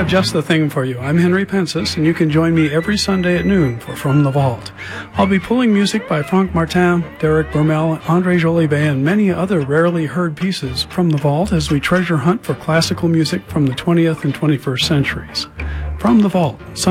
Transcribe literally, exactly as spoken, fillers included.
have just the thing for you. I'm Henry Pensis, and you can join me every Sunday at noon for From the Vault. I'll be pulling music by Franck Martin, Derek Vermel, Andre Jolivet, and many other rarely heard pieces from the vault as we treasure hunt for classical music from the twentieth and twenty-first centuries. From the Vault,